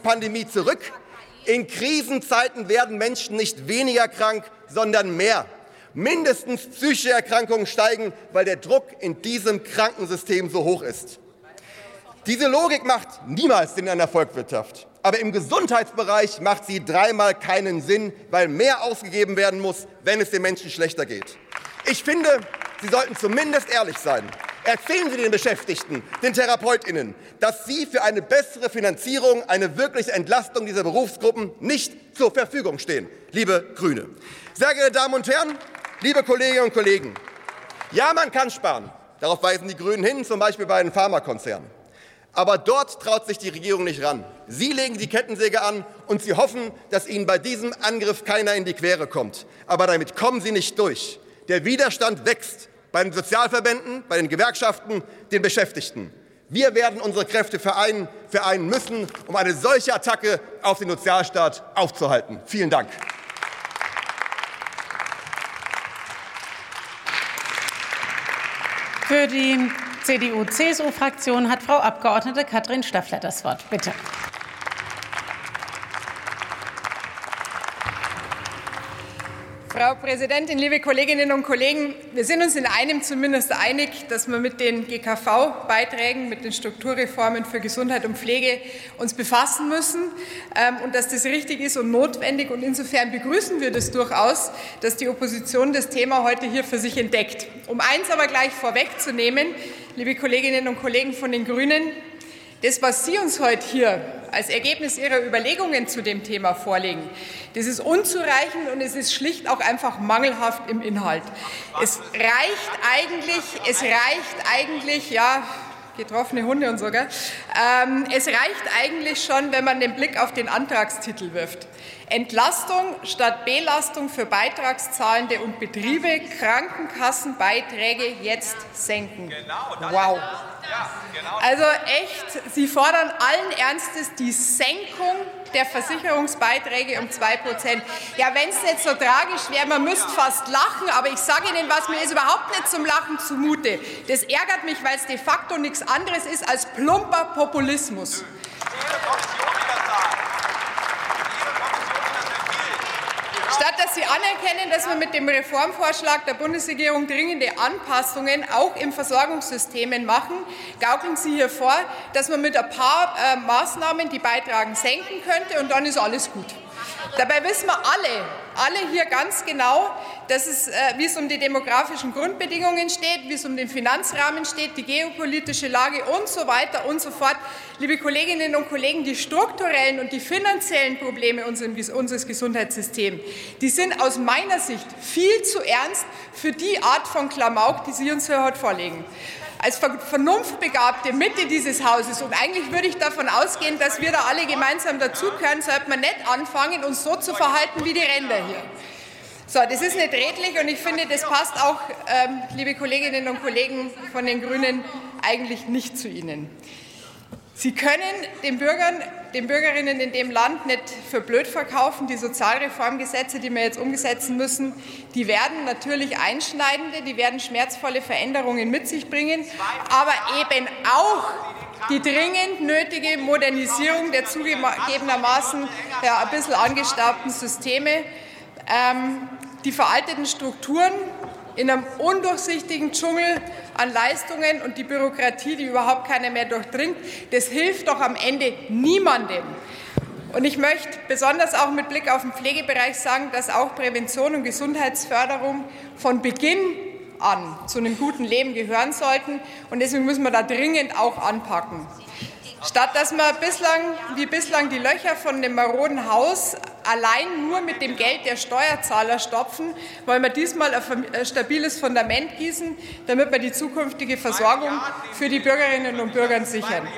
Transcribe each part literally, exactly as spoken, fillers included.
Pandemie zurück. In Krisenzeiten werden Menschen nicht weniger krank, sondern mehr. Mindestens psychische Erkrankungen steigen, weil der Druck in diesem Krankensystem so hoch ist. Diese Logik macht niemals Sinn in einer Volkswirtschaft. Aber im Gesundheitsbereich macht sie dreimal keinen Sinn, weil mehr ausgegeben werden muss, wenn es den Menschen schlechter geht. Ich finde, Sie sollten zumindest ehrlich sein. Erzählen Sie den Beschäftigten, den TherapeutInnen, dass Sie für eine bessere Finanzierung, eine wirkliche Entlastung dieser Berufsgruppen nicht zur Verfügung stehen, liebe Grüne. Sehr geehrte Damen und Herren, liebe Kolleginnen und Kollegen, ja, man kann sparen. Darauf weisen die Grünen hin, zum Beispiel bei den Pharmakonzernen. Aber dort traut sich die Regierung nicht ran. Sie legen die Kettensäge an und Sie hoffen, dass Ihnen bei diesem Angriff keiner in die Quere kommt. Aber damit kommen Sie nicht durch. Der Widerstand wächst bei den Sozialverbänden, bei den Gewerkschaften, den Beschäftigten. Wir werden unsere Kräfte vereinen, vereinen müssen, um eine solche Attacke auf den Sozialstaat aufzuhalten. Vielen Dank. Für die C D U-C S U-Fraktion hat Frau Abgeordnete Katrin Staffeler das Wort. Bitte. Frau Präsidentin, liebe Kolleginnen und Kollegen! Wir sind uns in einem zumindest einig, dass wir mit den G K V-Beiträgen, mit den Strukturreformen für Gesundheit und Pflege uns befassen müssen ähm, und dass das richtig ist und notwendig. Und insofern begrüßen wir das durchaus, dass die Opposition das Thema heute hier für sich entdeckt. Um eins aber gleich vorwegzunehmen, liebe Kolleginnen und Kollegen von den Grünen, das, was Sie uns heute hier als Ergebnis Ihrer Überlegungen zu dem Thema vorlegen, das ist unzureichend und es ist schlicht auch einfach mangelhaft im Inhalt. Es reicht eigentlich, es reicht eigentlich, ja, getroffene Hunde und so, gell? Ähm, es reicht eigentlich schon, wenn man den Blick auf den Antragstitel wirft. Entlastung statt Belastung für Beitragszahlende und Betriebe, Krankenkassenbeiträge jetzt senken. Wow. Also echt, Sie fordern allen Ernstes die Senkung der Versicherungsbeiträge um zwei Prozent. Ja, wenn es nicht so tragisch wäre, man müsste fast lachen, aber ich sage Ihnen was, mir ist überhaupt nicht zum Lachen zumute. Das ärgert mich, weil es de facto nichts anderes ist als plumper Populismus. Statt dass Sie anerkennen, dass wir mit dem Reformvorschlag der Bundesregierung dringende Anpassungen auch im Versorgungssystemen machen, gaukeln Sie hier vor, dass man mit ein paar äh, Maßnahmen die Beiträge senken könnte und dann ist alles gut. Dabei wissen wir alle, alle hier ganz genau, dass es, äh, wie es um die demografischen Grundbedingungen steht, wie es um den Finanzrahmen steht, die geopolitische Lage und so weiter und so fort. Liebe Kolleginnen und Kollegen, die strukturellen und die finanziellen Probleme unseres Gesundheitssystems, die sind aus meiner Sicht viel zu ernst für die Art von Klamauk, die Sie uns hier heute vorlegen. Als vernunftbegabte Mitte dieses Hauses, und eigentlich würde ich davon ausgehen, dass wir da alle gemeinsam dazugehören, sollte man nicht anfangen, uns so zu verhalten wie die Ränder hier. So, das ist nicht redlich und ich finde, das passt auch, ähm, liebe Kolleginnen und Kollegen von den Grünen, eigentlich nicht zu Ihnen. Sie können den Bürgern, den Bürgerinnen in dem Land nicht für blöd verkaufen. Die Sozialreformgesetze, die wir jetzt umsetzen müssen, die werden natürlich einschneidende, die werden schmerzvolle Veränderungen mit sich bringen, aber eben auch die dringend nötige Modernisierung der zugegebenermaßen ja, ein bisschen angestaubten Systeme, ähm, die veralteten Strukturen in einem undurchsichtigen Dschungel an Leistungen und die Bürokratie, die überhaupt keiner mehr durchdringt, das hilft doch am Ende niemandem. Und ich möchte besonders auch mit Blick auf den Pflegebereich sagen, dass auch Prävention und Gesundheitsförderung von Beginn an zu einem guten Leben gehören sollten. Und deswegen müssen wir da dringend auch anpacken. Statt dass wir bislang, wie bislang die Löcher von dem maroden Haus allein nur mit dem Geld der Steuerzahler stopfen, wollen wir diesmal ein stabiles Fundament gießen, damit wir die zukünftige Versorgung für die Bürgerinnen und Bürger sichern.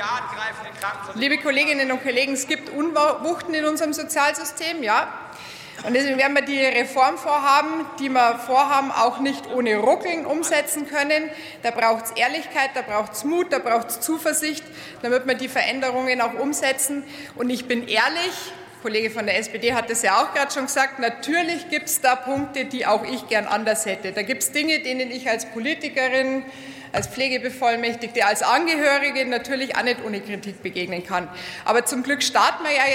Liebe Kolleginnen und Kollegen, es gibt Unwuchten in unserem Sozialsystem, ja. Und deswegen werden wir die Reformvorhaben, die wir vorhaben, auch nicht ohne Ruckeln umsetzen können. Da braucht es Ehrlichkeit, da braucht es Mut, da braucht es Zuversicht, damit wir die Veränderungen auch umsetzen. Und ich bin ehrlich, Kollege von der S P D hat das ja auch gerade schon gesagt, natürlich gibt es da Punkte, die auch ich gern anders hätte. Da gibt es Dinge, denen ich als Politikerin, als Pflegebevollmächtigte, als Angehörige natürlich auch nicht ohne Kritik begegnen kann. Aber zum Glück starten wir ja jetzt